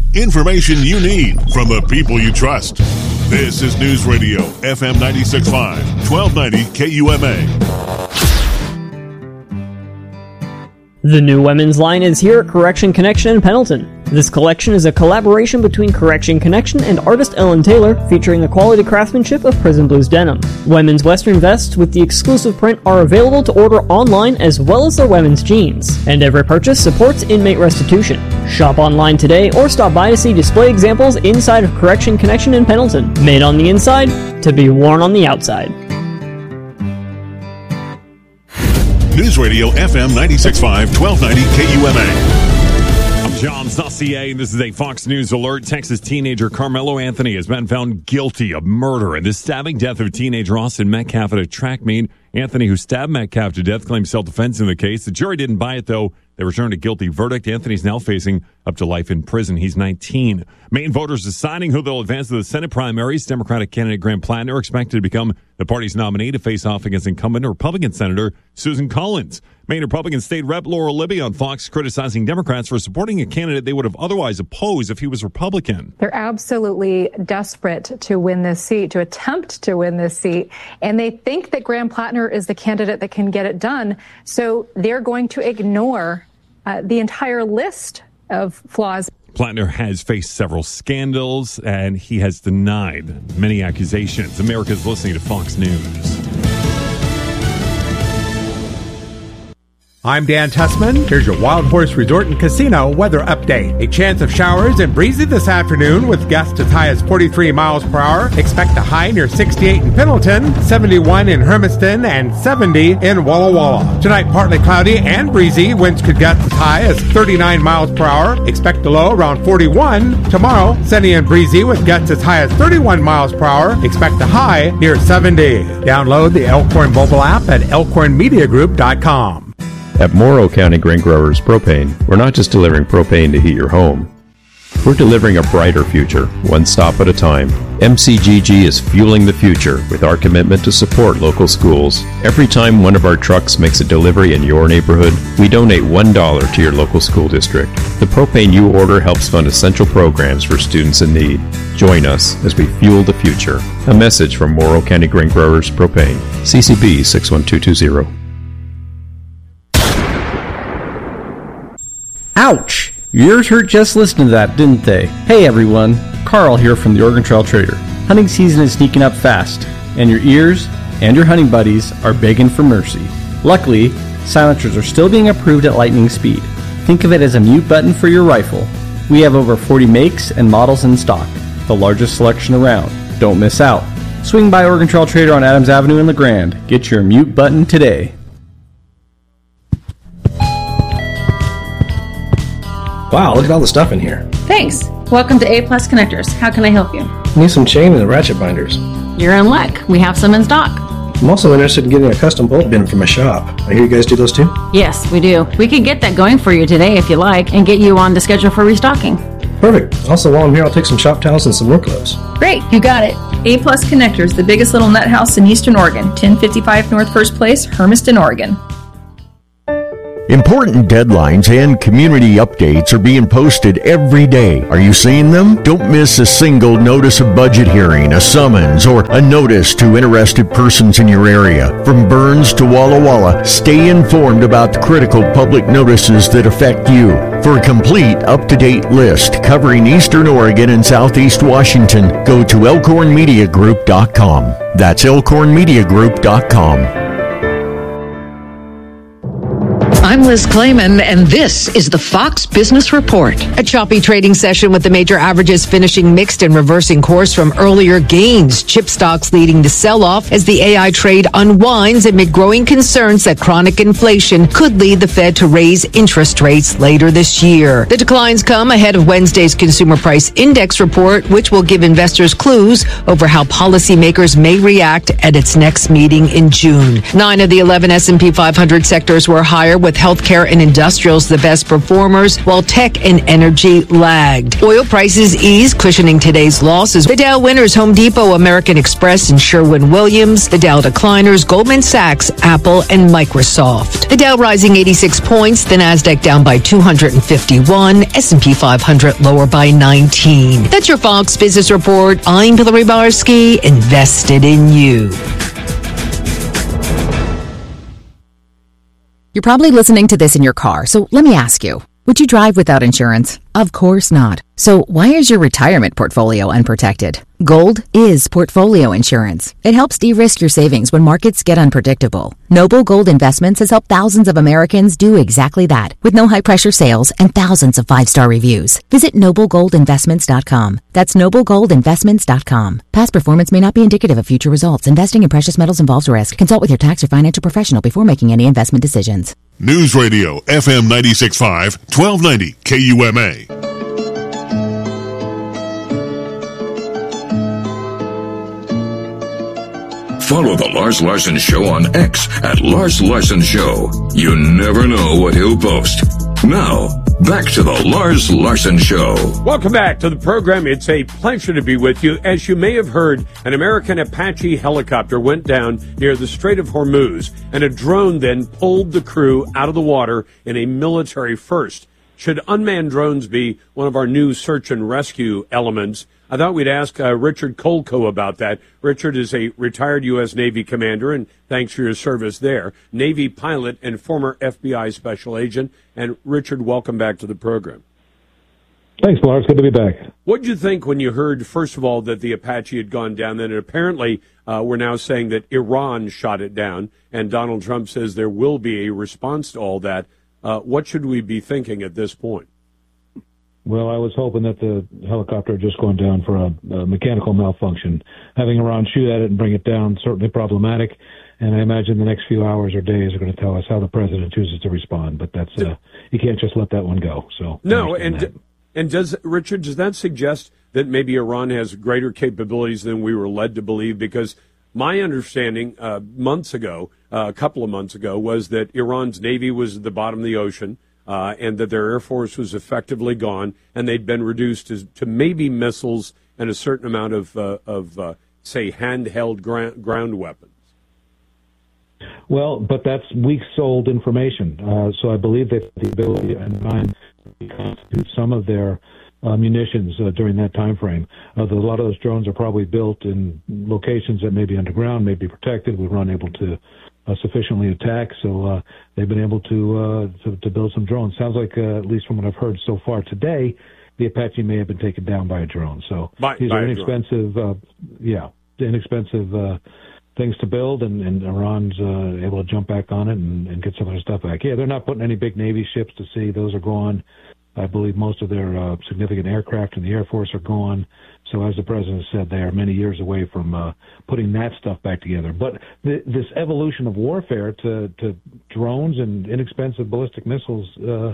Information you need from the people you trust. This is News Radio, FM 96.5, 1290 KUMA. The new women's line is here at Correction Connection in Pendleton. This collection is a collaboration between Correction Connection and artist Ellen Taylor, featuring the quality craftsmanship of Prison Blues denim. Women's western vests with the exclusive print are available to order online, as well as their women's jeans. And every purchase supports inmate restitution. Shop online today or stop by to see display examples inside of Correction Connection in Pendleton. Made on the inside to be worn on the outside. News Radio FM 96.5, 1290 KUMA. I'm John Saucier, and this is a Fox News alert. Texas teenager Carmelo Anthony has been found guilty of murder in the stabbing death of teenager Austin Metcalf at a track meet. Anthony, who stabbed Metcalf to death, claims self-defense in the case. The jury didn't buy it, though. They returned a guilty verdict. Anthony's now facing up to life in prison. He's 19. Maine voters deciding who they'll advance to the Senate primaries. Democratic candidate Graham Plattner expected to become the party's nominee to face off against incumbent Republican Senator Susan Collins. Maine Republican State Rep Laura Libby on Fox criticizing Democrats for supporting a candidate they would have otherwise opposed if he was Republican. They're absolutely desperate to win this seat, to attempt to win this seat, and they think that Graham Plattner is the candidate that can get it done, so they're going to ignore the entire list of flaws. Plattner has faced several scandals, and he has denied many accusations. America's listening to Fox News. I'm Dan Tussman. Here's your Wild Horse Resort and Casino weather update. A chance of showers and breezy this afternoon with gusts as high as 43 miles per hour. Expect a high near 68 in Pendleton, 71 in Hermiston, and 70 in Walla Walla. Tonight, partly cloudy and breezy. Winds could gust as high as 39 miles per hour. Expect a low around 41. Tomorrow, sunny and breezy with gusts as high as 31 miles per hour. Expect a high near 70. Download the Elkhorn mobile app at elkhornmediagroup.com. At Morrow County Grain Growers Propane, we're not just delivering propane to heat your home. We're delivering a brighter future, one stop at a time. MCGG is fueling the future with our commitment to support local schools. Every time one of our trucks makes a delivery in your neighborhood, we donate $1 to your local school district. The propane you order helps fund essential programs for students in need. Join us as we fuel the future. A message from Morrow County Grain Growers Propane. CCB 61220. Ouch! Your ears hurt just listening to that, didn't they? Hey everyone, Carl here from the Oregon Trail Trader. Hunting season is sneaking up fast, and your ears and your hunting buddies are begging for mercy. Luckily, silencers are still being approved at lightning speed. Think of it as a mute button for your rifle. We have over 40 makes and models in stock, the largest selection around. Don't miss out. Swing by Oregon Trail Trader on Adams Avenue in LeGrand. Get your mute button today. Wow, look at all the stuff in here. Thanks. Welcome to A Plus Connectors. How can I help you? I need some chain and ratchet binders. You're in luck. We have some in stock. I'm also interested in getting a custom bolt bin for my shop. I hear you guys do those too? Yes, we do. We can get that going for you today if you like and get you on the schedule for restocking. Perfect. Also, while I'm here, I'll take some shop towels and some work gloves. Great, you got it. A Plus Connectors, the biggest little nut house in Eastern Oregon. 1055 North First Place, Hermiston, Oregon. Important deadlines and community updates are being posted every day. Are you seeing them? Don't miss a single notice of budget hearing, a summons, or a notice to interested persons in your area. From Burns to Walla Walla, stay informed about the critical public notices that affect you. For a complete, up-to-date list covering Eastern Oregon and Southeast Washington, go to elkhornmediagroup.com. That's elkhornmediagroup.com. I'm Liz Clayman, and this is the Fox Business Report. A choppy trading session with the major averages finishing mixed and reversing course from earlier gains. Chip stocks leading to sell-off as the AI trade unwinds amid growing concerns that chronic inflation could lead the Fed to raise interest rates later this year. The declines come ahead of Wednesday's Consumer Price Index report, which will give investors clues over how policymakers may react at its next meeting in June. 9 of the 11 S&P 500 sectors were higher, with healthcare healthcare and industrials the best performers, while tech and energy lagged. Oil prices eased, cushioning today's losses. The Dow winners, Home Depot, American Express, and Sherwin-Williams. The Dow decliners, Goldman Sachs, Apple, and Microsoft. The Dow rising 86 points, the Nasdaq down by 251, S&P 500 lower by 19. That's your Fox Business Report. I'm Hillary Barsky, invested in you. You're probably listening to this in your car, so let me ask you, would you drive without insurance? Of course not. So why is your retirement portfolio unprotected? Gold is portfolio insurance. It helps de-risk your savings when markets get unpredictable. Noble Gold Investments has helped thousands of Americans do exactly that, with no high-pressure sales and thousands of 5-star reviews. Visit noblegoldinvestments.com. That's noblegoldinvestments.com. Past performance may not be indicative of future results. Investing in precious metals involves risk. Consult with your tax or financial professional before making any investment decisions. News Radio, FM 96.5, 1290 KUMA. Follow The Lars Larson Show on X at Lars Larson Show. You never know what he'll post. Now, back to The Lars Larson Show. Welcome back to the program. It's a pleasure to be with you. As you may have heard, an American Apache helicopter went down near the Strait of Hormuz, and a drone then pulled the crew out of the water in a military first. Should unmanned drones be one of our new search and rescue elements? I thought we'd ask Richard Kolko about that. Richard is a retired U.S. Navy commander, and thanks for your service there. Navy pilot and former FBI special agent. And Richard, welcome back to the program. Thanks, Lars. Good to be back. What did you think when you heard, first of all, that the Apache had gone down? Then apparently we're now saying that Iran shot it down, and Donald Trump says there will be a response to all that. What should we be thinking at this point? Well, I was hoping that the helicopter had just gone down for a mechanical malfunction. Having Iran shoot at it and bring it down, certainly problematic. And I imagine the next few hours or days are going to tell us how the president chooses to respond. But that's you can't just let that one go. So no, and does Richard, does that suggest that maybe Iran has greater capabilities than we were led to believe? Because my understanding a couple of months ago, was that Iran's Navy was at the bottom of the ocean. And that their Air Force was effectively gone, and they'd been reduced to maybe missiles and a certain amount of say, handheld ground weapons. Well, but that's weak-souled information. So I believe that the ability and mind to constitute some of their munitions during that time frame. A lot of those drones are probably built in locations that may be underground, may be protected. We were unable to sufficiently attack, so they've been able to build some drones. Sounds like, at least from what I've heard so far today, the Apache may have been taken down by a drone. So these are inexpensive, inexpensive things to build, and Iran's able to jump back on it and get some of their stuff back. Yeah, they're not putting any big Navy ships to sea. Those are gone. I believe most of their significant aircraft in the Air Force are gone. So as the president said, they are many years away from putting that stuff back together. But this evolution of warfare to drones and inexpensive ballistic missiles,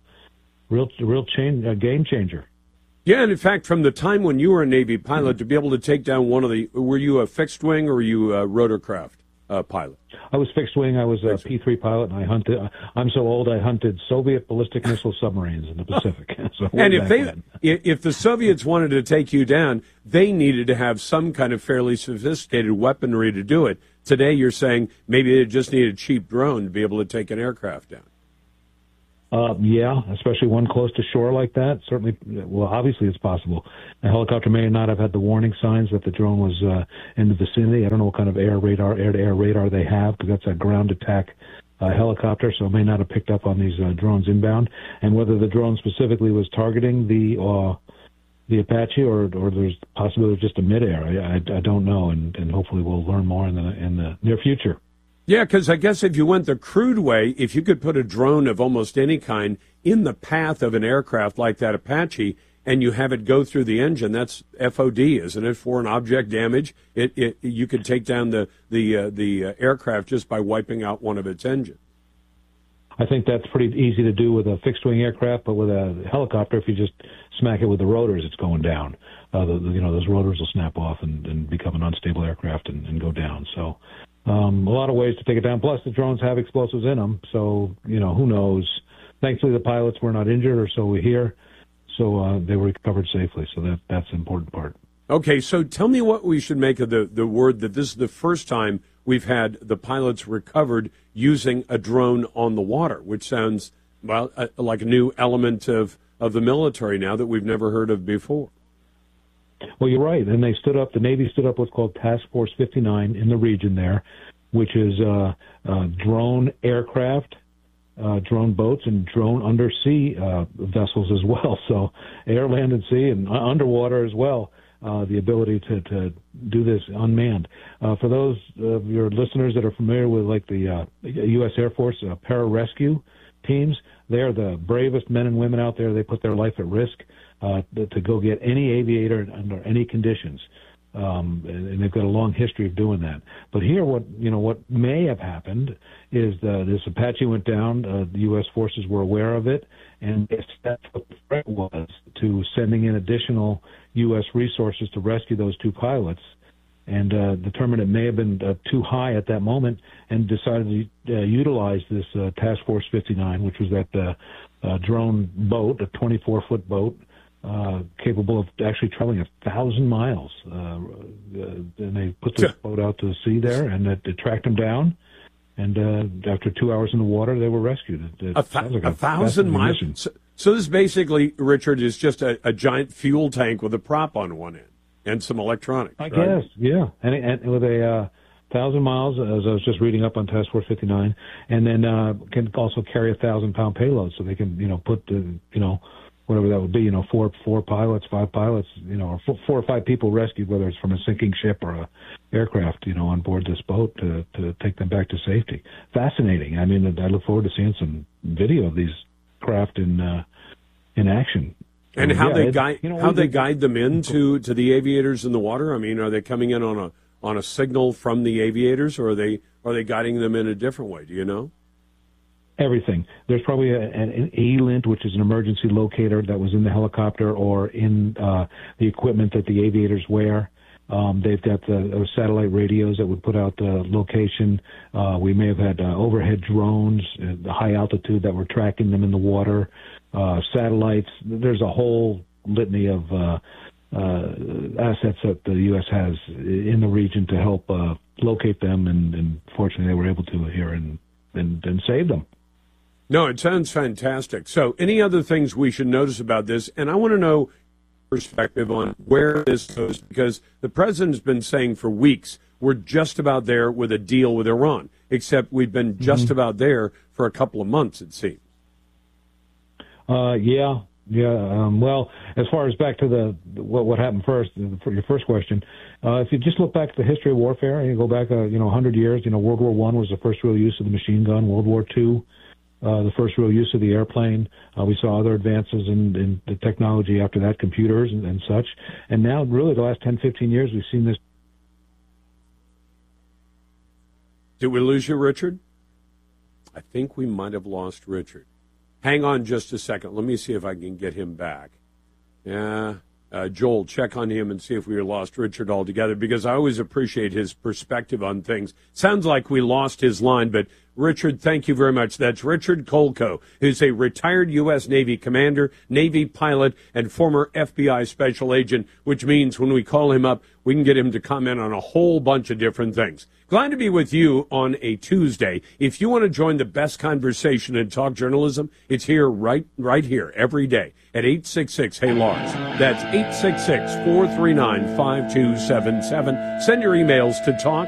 game changer. Yeah, and in fact, from the time when you were a Navy pilot, to be able to take down were you a fixed wing or were you a rotorcraft pilot? I was fixed wing. I was a P-3 pilot, and I hunted. I'm so old, I hunted Soviet ballistic missile submarines in the Pacific. So and if the Soviets wanted to take you down, they needed to have some kind of fairly sophisticated weaponry to do it. Today, you're saying maybe they just need a cheap drone to be able to take an aircraft down. Yeah, especially one close to shore like that. Certainly, well, obviously it's possible. A helicopter may not have had the warning signs that the drone was in the vicinity. I don't know what kind of air-to-air radar they have, because that's a ground attack helicopter, so it may not have picked up on these drones inbound. And whether the drone specifically was targeting the Apache or there's possibility of just a midair, I don't know, and hopefully we'll learn more in the near future. Yeah, because I guess if you went the crude way, if you could put a drone of almost any kind in the path of an aircraft like that Apache and you have it go through the engine, that's FOD, isn't it? Foreign object damage. You could take down the aircraft just by wiping out one of its engines. I think that's pretty easy to do with a fixed-wing aircraft, but with a helicopter, if you just smack it with the rotors, it's going down. Those rotors will snap off and become an unstable aircraft and go down. So A lot of ways to take it down. Plus, the drones have explosives in them, so, who knows. Thankfully, the pilots were not injured, or so we hear. So they were recovered safely, so that's the important part. Okay, so tell me what we should make of the word that this is the first time we've had the pilots recovered using a drone on the water, which sounds, well, like a new element of the military now that we've never heard of before. Well, you're right, and the Navy stood up what's called Task Force 59 in the region there, which is drone aircraft, drone boats, and drone undersea vessels as well. So air, land, and sea, and underwater as well. The ability to do this unmanned. For those of your listeners that are familiar with like the U.S. Air Force pararescue teams, they're the bravest men and women out there. They put their life at risk to go get any aviator under any conditions. And they've got a long history of doing that. But here, what may have happened is this Apache went down. The U.S. forces were aware of it, and that's what the threat was to sending in additional U.S. resources to rescue those two pilots, and determined it may have been too high at that moment, and decided to utilize this Task Force 59, which was that drone boat, a 24-foot boat, capable of actually traveling 1,000 miles. And they put this boat out to sea there, and it tracked them down. And after 2 hours in the water, they were rescued. It 1,000 miles? So this basically, Richard, is just a giant fuel tank with a prop on one end and some electronics, I guess, yeah. And with a 1,000 miles, as I was just reading up on Task Force 59, and then can also carry 1,000-pound payload, so they can, put whatever that would be, four pilots, five pilots, or 4 or 5 people rescued, whether it's from a sinking ship or a aircraft, on board this boat to take them back to safety. Fascinating. I mean, I look forward to seeing some video of these craft in action. And how they guide them into to the aviators in the water? I mean, are they coming in on a signal from the aviators, or are they guiding them in a different way? Do you know? Everything. There's probably an ELINT, which is an emergency locator that was in the helicopter or in the equipment that the aviators wear. They've got the satellite radios that would put out the location. We may have had overhead drones, the high altitude that were tracking them in the water, satellites. There's a whole litany of assets that the U.S. has in the region to help locate them, and fortunately they were able to here and save them. No, it sounds fantastic. So any other things we should notice about this? And I want to know perspective on where this goes, because the president's been saying for weeks we're just about there with a deal with Iran, except we've been just about there for a couple of months, it seems. Yeah. Well, as far as back to what happened first, for your first question, if you just look back at the history of warfare and you go back 100 years, World War I was the first real use of the machine gun. World War II, the first real use of the airplane. We saw other advances in the technology after that, computers and such. And now, really, the last 10, 15 years, we've seen this. Did we lose you, Richard? I think we might have lost Richard. Hang on just a second. Let me see if I can get him back. Yeah. Joel, check on him and see if we lost Richard altogether, because I always appreciate his perspective on things. Sounds like we lost his line, but Richard, thank you very much. That's Richard Kolko, who's a retired U.S. Navy commander, Navy pilot, and former FBI special agent, which means when we call him up, we can get him to comment on a whole bunch of different things. Glad to be with you on a Tuesday. If you want to join the best conversation in talk journalism, it's here right here every day at 866-HEY-LARS. That's 866-439-5277. Send your emails to talk